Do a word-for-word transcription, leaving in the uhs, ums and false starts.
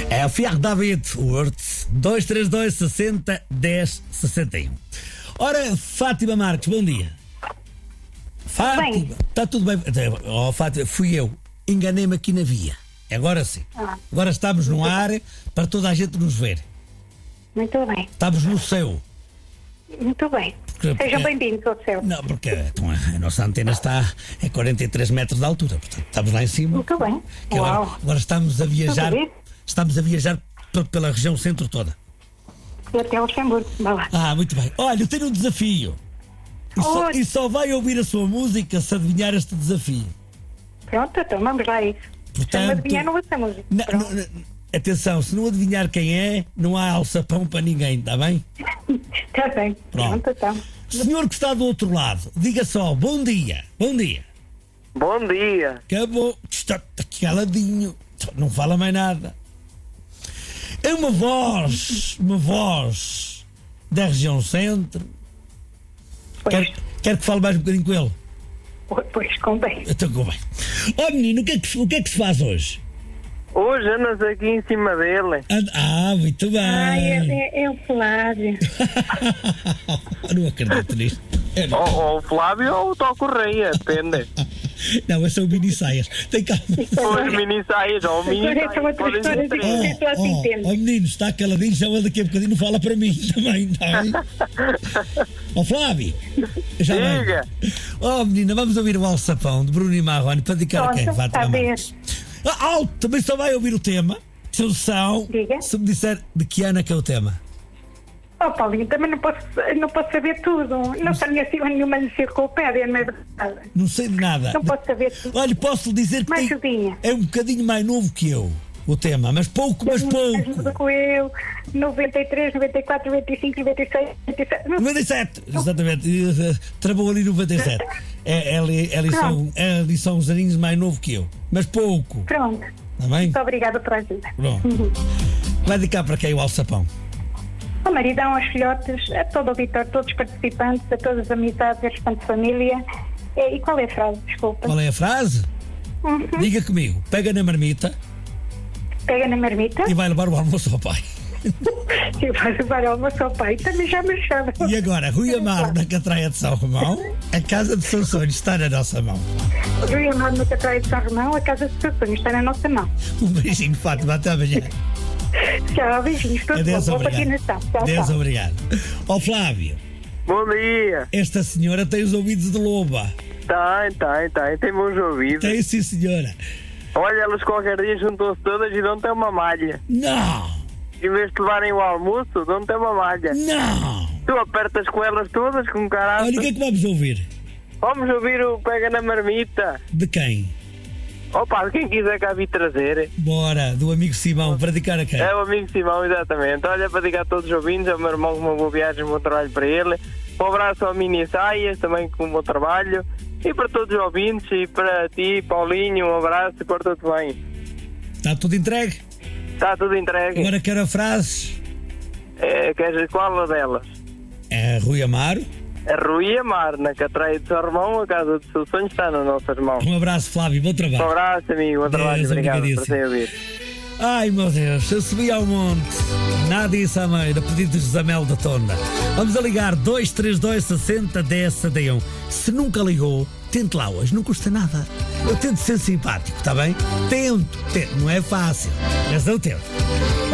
É o Fiar David Words dois três dois, sessenta, dez, sessenta e um. Ora, Fátima Marques, bom dia. Fátima, está tudo bem? Oh, Fátima, fui eu. Enganei-me aqui na via. Agora sim. Ah. Agora estamos no ar para toda a gente nos ver. Muito bem. Estamos no céu. Muito bem. Porque- Sejam porque- bem-vindos ao céu. Não, porque então, a nossa antena está a quarenta e três metros de altura. Portanto, estamos lá em cima. Muito bem. Que agora, Uau. agora estamos a viajar. Tudo bem? Estamos a viajar p- pela região centro toda. E até ao Luxemburgo. Vá lá. Ah, muito bem. Olha, eu tenho um desafio. E só, Oi. e só vai ouvir a sua música se adivinhar este desafio. Pronto, então vamos lá a isso. Se me Portanto, adivinhar, não vou essa música. Não, Pronto. não, não, atenção, se não adivinhar quem é, não há alçapão para ninguém, está bem? Está bem. Pronto. Pronto, então. Senhor que está do outro lado, diga só, bom dia, bom dia. Bom dia. Acabou, está aqui caladinho, não fala mais nada. É uma voz, uma voz da região centro. Quer, quer que fale mais um bocadinho com ele? Pois, Pois, convém. Então, como bem. Ó menino, o que, é que, o que é que se faz hoje? Hoje andas aqui em cima dele. And- Ah, muito bem. Ah, é, é, é o Flávio. Não acredito nisto. Eu não. Ou, ou o Flávio ou o Tó Correia, depende. Não, essas são mini saias. Tem calma. Ou os mini saias, ou o mini Agora é saias. outra podem história ser de- três. Sim, só assim oh, entendo. oh, menino, está caladinho, já daqui a bocadinho não fala para mim também, está bem? Ó Flávio, já vai. Diga. Oh menina, vamos ouvir o Alçapão de Bruno e Marrone para dedicar a quem? Pronto, Fátima está bem. Marques. Ah, alto, também só vai ouvir o tema. Solução, Diga. se me disser de que ano é que é o tema. Oh, Paulinho, também não posso, não posso saber tudo. Não tenho assim nenhuma enciclopédia, não é verdade? Não sei de nada. Não posso saber tudo. Olha, posso lhe dizer que Mais tem- ajudinha. é um bocadinho mais novo que eu, o tema, mas pouco, mas pouco. Com eu, noventa e três, noventa e quatro, noventa e cinco, noventa e seis, noventa e sete. Não, noventa e sete, exatamente. E, eh, Travou ali noventa e sete. É, é, ali- é, ali são, é ali são uns aninhos mais novo que eu, mas pouco. Pronto. Está bem? Muito obrigada pela ajuda. Pronto. Vai dedicar para quem o Alçapão? Ao maridão, aos filhotes, a todo o auditório, a todos os participantes, a todas as amizades, a restante família. E, e qual é a frase? Desculpa. Qual é a frase? Uhum. Diga comigo. Pega na marmita Pega na marmita e vai levar o almoço ao pai. e vai levar almoço ao pai. Também já me chama. E agora, Rui Amaro na Catraia de São Romão, a casa de São Sonho está na nossa mão. Rui Amado no Catraia de São Romão, a casa de seus sonhos está na nossa mão. Um beijinho, Fátima, até amanhã. Tchau, beijinhos. Tudo Adeus, bom. Boa obrigado. continuação. Tchau, Adeus, tchau. obrigado. Ó Flávio, Bom dia. esta senhora tem os ouvidos de loba. Tem, tem, tem. Tem bons ouvidos. Tem sim, senhora. Olha, elas qualquer dia juntam-se todas e dão-te uma malha. Não, Em vez de levarem o almoço, dão-te uma malha. não. Tu apertas com elas todas, com caralho. Olha, o que é que vamos ouvir? Vamos ouvir o Pega na Marmita. De quem? Opa, quem quiser cá vir trazer. Bora, do amigo Simão, para dedicar a quem? É o amigo Simão, exatamente. Olha, para dedicar a todos os ouvintes, ao meu irmão com uma boa viagem, um bom trabalho para ele. Um abraço ao Mini Saias, também com um bom trabalho. E para todos os ouvintes, e para ti, Paulinho, um abraço e porta-te bem. Está tudo entregue? Está tudo entregue. Agora quero a frase. É, queres qual delas? É Rui Amaro. A Rui Amar, na Catraia de São Romão, a casa dos seus sonhos está nas nossas mãos. Um abraço, Flávio, bom Um trabalho. abraço, amigo, bom trabalho, Deus, obrigado por obrigadíssimo. ter ouvido. Ai meu Deus, eu subi ao monte, nada isso à meira, pedido de Josamel da Tonda. Vamos a ligar dois três dois, sessenta, dez, setenta e um. Se nunca ligou, tente lá hoje, não custa nada. Eu tento ser simpático, está bem? Tento, tento, não é fácil, mas eu tento.